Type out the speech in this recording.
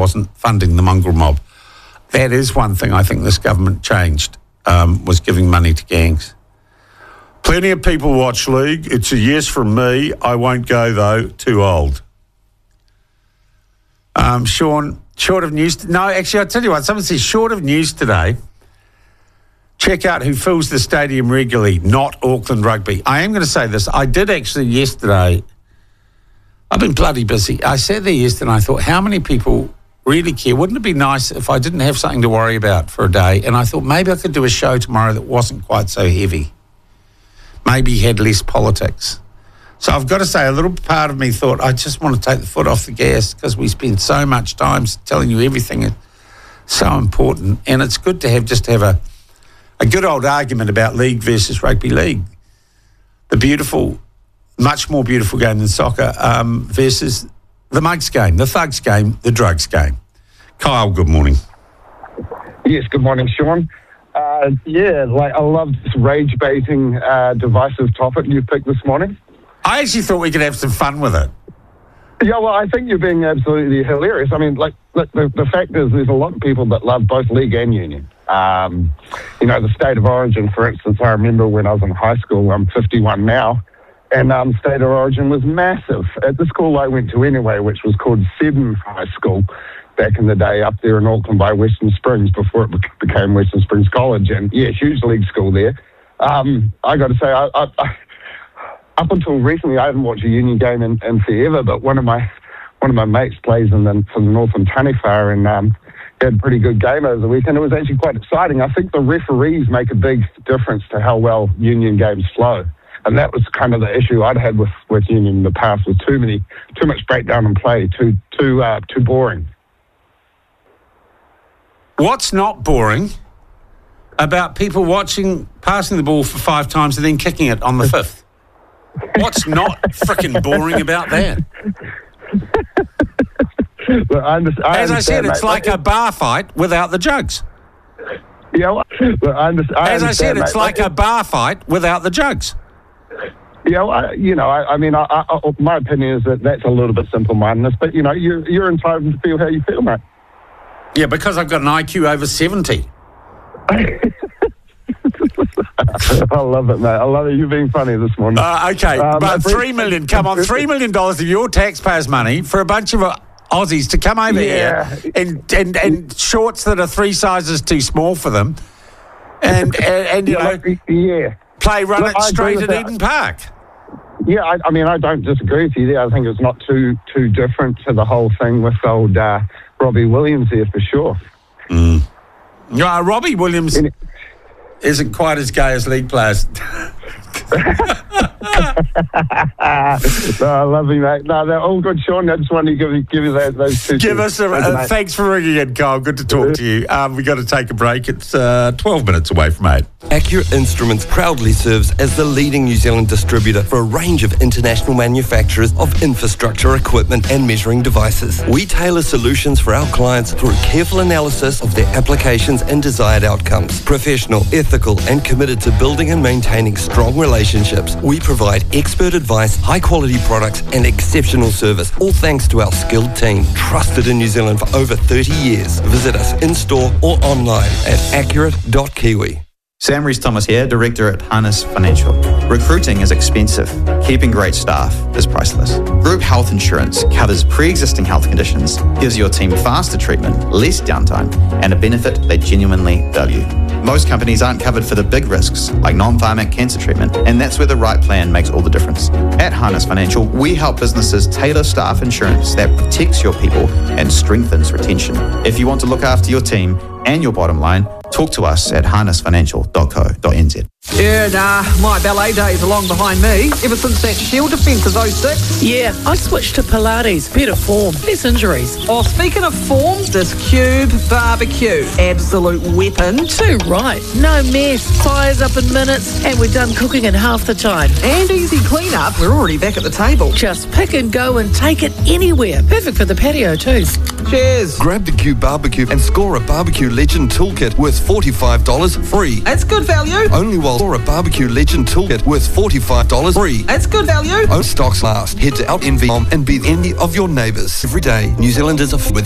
wasn't funding the mongrel mob. That is one thing I think this government changed, was giving money to gangs. Plenty of people watch league. It's a yes from me. I won't go, though. Too old. Sean, short of news... No, actually, I'll tell you what. Someone says, short of news today, check out who fills the stadium regularly, not Auckland Rugby. I am going to say this. I did actually yesterday... I've been bloody busy. I sat there yesterday and I thought, how many people really care? Wouldn't it be nice if I didn't have something to worry about for a day? And I thought maybe I could do a show tomorrow that wasn't quite so heavy. Maybe had less politics. So I've got to say, a little part of me thought, I just want to take the foot off the gas because we spend so much time telling you everything is so important. And it's good to have a good old argument about league versus rugby league. The beautiful, much more beautiful game than soccer versus the mugs game, the thugs game, the drugs game. Kyle, good morning. Yes, good morning, Sean. I love this rage-baiting, divisive topic you picked this morning. I actually thought we could have some fun with it. Yeah, well, I think you're being absolutely hilarious. I mean, the fact is there's a lot of people that love both league and union. The state of origin, for instance, I remember when I was in high school, I'm 51 now, and state of origin was massive. At the school I went to anyway, which was called Seddon High School, back in the day up there in Auckland by Western Springs before it became Western Springs College. And, yeah, huge league school there. I got to say, I up until recently, I haven't watched a union game in forever, but one of my mates plays for the Northern Taniwha and had a pretty good game over the weekend. It was actually quite exciting. I think the referees make a big difference to how well union games flow. And that was kind of the issue I'd had with union in the past, was too much breakdown and play, too boring. What's not boring about people passing the ball for 5 times and then kicking it on the 5th? What's not frickin' boring about that? As I said, it's like a bar fight without the jugs. Yeah, As I said, it's like a bar fight without the jugs. Yeah, my opinion is that that's a little bit simple-mindedness, but, you're entitled to feel how you feel, mate. Yeah, because I've got an IQ over 70. I love it, mate. I love it. You're being funny this morning. Okay, but $3 million, come on, $3 million of your taxpayers' money for a bunch of Aussies to come over here and shorts that are 3 sizes too small for them and play run it straight at Eden Park. Yeah, I don't disagree with you there. I think it's not too different to the whole thing with old Robbie Williams there for sure. Robbie Williams isn't quite as gay as league players. No, I love you, mate. No, they're all good, Sean. I just wanted to give you those two. Give us thanks for ringing in, Kyle. Good to talk to you. We've got to take a break. It's 12 minutes away from 8. Accurate Instruments proudly serves as the leading New Zealand distributor for a range of international manufacturers of infrastructure equipment and measuring devices. We tailor solutions for our clients through careful analysis of their applications and desired outcomes. Professional, ethical, and committed to building and maintaining strong relationships, we provide expert advice, high-quality products, and exceptional service, all thanks to our skilled team, trusted in New Zealand for over 30 years. Visit us in-store or online at accurate.kiwi. Sam Rees-Thomas here, Director at Harness Financial. Recruiting is expensive. Keeping great staff is priceless. Group health insurance covers pre-existing health conditions, gives your team faster treatment, less downtime, and a benefit they genuinely value. Most companies aren't covered for the big risks, like non-pharmac cancer treatment, and that's where the right plan makes all the difference. At Harness Financial, we help businesses tailor staff insurance that protects your people and strengthens retention. If you want to look after your team and your bottom line, talk to us at harnessfinancial.co.nz. Yeah, my ballet days are long behind me. Ever since that Shield defence of 06. Yeah, I switched to Pilates. Better form, less injuries. Oh, speaking of form, this Cube barbecue. Absolute weapon. Too right. No mess. Fires up in minutes, and we're done cooking in half the time. And easy clean-up. We're already back at the table. Just pick and go and take it anywhere. Perfect for the patio too. Cheers. Grab the Cube barbecue and score a Barbecue Legend toolkit worth $45 free. That's good value. Only while score a Barbecue Legend toolkit worth $45 free. That's good value. Stocks last. Head to OutEnvy.com and be the envy of your neighbours. Every day, New Zealanders are with